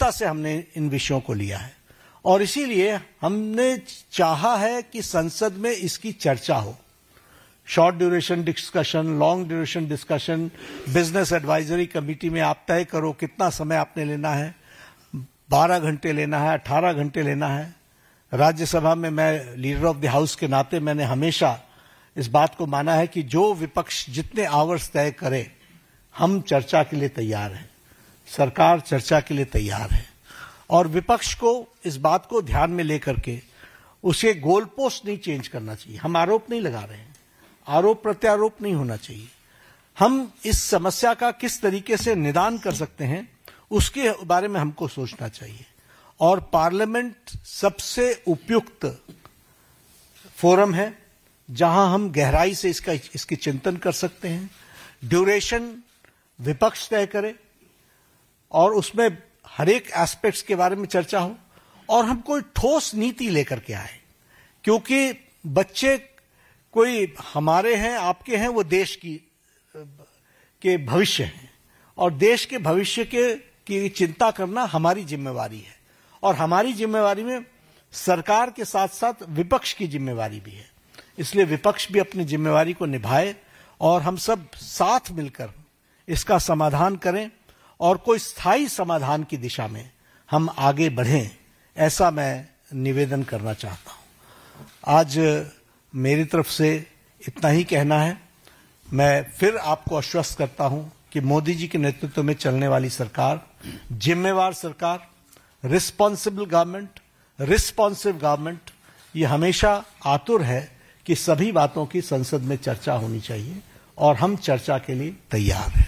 गंभीरता से हमने इन विषयों को लिया है और इसीलिए हमने चाहा है कि संसद में इसकी चर्चा हो। Short duration discussion, long duration discussion, business advisory committee में आप तय करो कितना समय आपने लेना है, 12 घंटे लेना है, 18 घंटे लेना है। राज्यसभा में मैं लीडर ऑफ द हाउस के नाते मैंने हमेशा इस बात को माना है कि जो विपक्ष जितने आवर्स तय करे, हम चर्चा के लिए तैयार हैं, सरकार चर्चा के लिए तैयार है और विपक्ष को इस बात को ध्यान में लेकर के उसे गोल पोस्ट नहीं चेंज करना चाहिए। हम आरोप नहीं लगा रहे हैं, आरोप प्रत्यारोप नहीं होना चाहिए। हम इस समस्या का किस तरीके से निदान कर सकते हैं उसके बारे में हमको सोचना चाहिए और पार्लियामेंट सबसे उपयुक्त फोरम है जहां हम गहराई से इसकी चिंतन कर सकते हैं। ड्यूरेशन विपक्ष तय करे और उसमें हर एक एस्पेक्ट्स के बारे में चर्चा हो और हम कोई ठोस नीति लेकर के आए, क्योंकि बच्चे कोई हमारे हैं, आपके हैं, वो देश के भविष्य हैं और देश के भविष्य की चिंता करना हमारी जिम्मेवारी है और हमारी जिम्मेवारी में सरकार के साथ साथ विपक्ष की जिम्मेवारी भी है। इसलिए विपक्ष भी अपनी जिम्मेवारी को निभाए और हम सब साथ मिलकर इसका समाधान करें और कोई स्थायी समाधान की दिशा में हम आगे बढ़ें, ऐसा मैं निवेदन करना चाहता हूं। आज मेरी तरफ से इतना ही कहना है। मैं फिर आपको आश्वस्त करता हूं कि मोदी जी के नेतृत्व में चलने वाली सरकार जिम्मेवार सरकार, रिस्पॉन्सिबल गवर्नमेंट, रिस्पॉन्सिव गवर्नमेंट, ये हमेशा आतुर है कि सभी बातों की संसद में चर्चा होनी चाहिए और हम चर्चा के लिए तैयार हैं।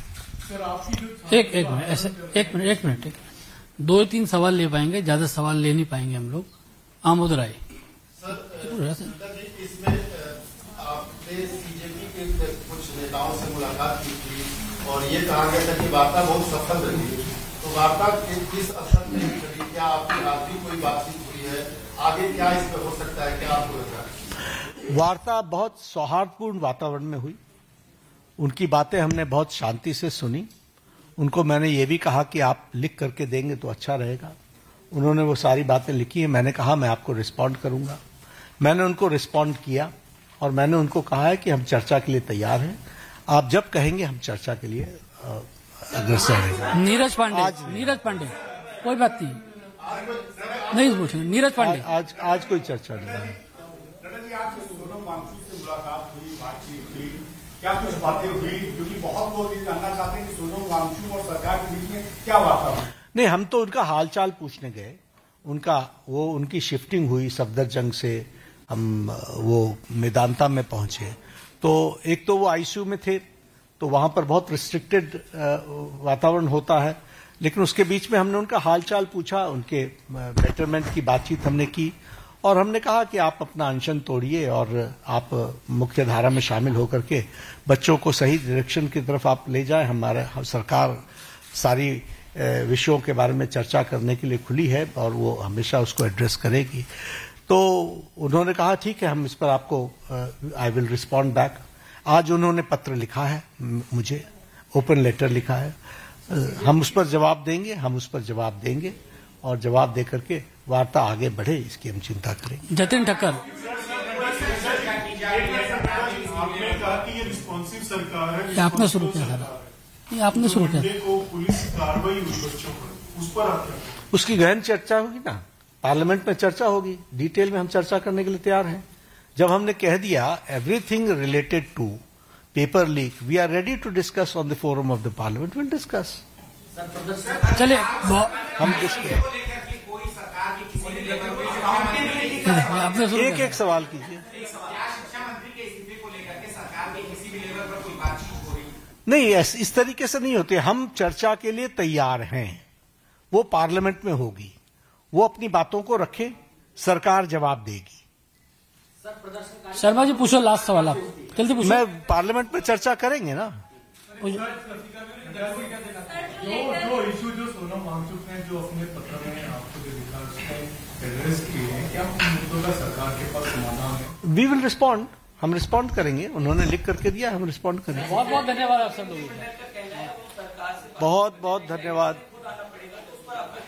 एक मिनट 2-3 सवाल ले पाएंगे, ज्यादा सवाल ले नहीं पाएंगे हम लोग। आमोद राय इसमें आपने सीजेपी के कुछ नेताओं से मुलाकात की थी और ये कहा गया था कि वार्ता बहुत सफल रही, तो वार्ता किस असर में रही? क्या आपकी आखिरी कोई बातचीत हुई है? आगे क्या इसमें हो सकता है, क्या आपको लगता है? वार्ता बहुत सौहार्दपूर्ण वातावरण में हुई। उनकी बातें हमने बहुत शांति से सुनी। उनको मैंने ये भी कहा कि आप लिख करके देंगे तो अच्छा रहेगा। उन्होंने वो सारी बातें लिखी हैं। मैंने कहा मैं आपको रिस्पॉन्ड करूंगा। मैंने उनको रिस्पॉन्ड किया और मैंने उनको कहा है कि हम चर्चा के लिए तैयार हैं। आप जब कहेंगे हम चर्चा के लिए अग्रसर रहेंगे। नीरज पांडे कोई बात नहीं पूछेंगे। नीरज पांडे आज कोई चर्चा नहीं है। क्या कुछ बातें हुई? क्योंकि बहुत लोग ये जानना चाहते हैं कि सोनम वांगचुक और सरकार के बीच में क्या वार्ता हुई? नहीं, हम तो उनका हालचाल पूछने गए। उनकी शिफ्टिंग हुई सफदरजंग से, हम वो मेदांता में पहुंचे। तो एक तो वो आईसीयू में थे, तो वहां पर बहुत रिस्ट्रिक्टेड वातावरण होता है, लेकिन उसके बीच में हमने उनका हालचाल पूछा, उनके बेटरमेंट की बातचीत हमने की और हमने कहा कि आप अपना अनशन तोड़िए और आप मुख्य धारा में शामिल होकर के बच्चों को सही डायरेक्शन की तरफ आप ले जाएं। हमारा सरकार सारी विषयों के बारे में चर्चा करने के लिए खुली है और वो हमेशा उसको एड्रेस करेगी। तो उन्होंने कहा ठीक है, हम इस पर आपको आई विल रिस्पॉन्ड बैक। आज उन्होंने पत्र लिखा है, मुझे ओपन लेटर लिखा है। हम उस पर जवाब देंगे और जवाब देकर के वार्ता आगे बढ़े, इसकी हम चिंता करेंगे। जतिन ठक्कर, आपने कहा कि ये रिस्पॉन्सिव सरकार है, आपने शुरू किया पुलिस कार्रवाई हुई बच्चों पर, उस पर आप उसकी गहन चर्चा होगी ना, पार्लियामेंट में चर्चा होगी, डिटेल में हम चर्चा करने के लिए तैयार हैं। जब हमने कह दिया everything related to paper leak, we are ready to discuss on the forum of the parliament, will discuss. चलिए हम एक सवाल कीजिए। नहीं, इस तरीके से नहीं होते। हम चर्चा के लिए तैयार हैं, वो पार्लियामेंट में होगी, वो अपनी बातों को रखें, सरकार जवाब देगी। शर्मा जी पूछो, लास्ट सवाल आप जल्दी पूछो। मैं पार्लियामेंट में चर्चा करेंगे ना। जो इशू जो सोनम वांगचुक ने जो अपने पत्र में आपको जो लिखा उसमें एड्रेस किए हैं, क्या उन मुद्दों का सरकार के पास समाधान है? वी विल रिस्पॉन्ड, हम रिस्पॉन्ड करेंगे। उन्होंने लिख करके दिया, हम रिस्पॉन्ड करेंगे। बहुत बहुत धन्यवाद आप सब लोगों को। बहुत बहुत धन्यवाद।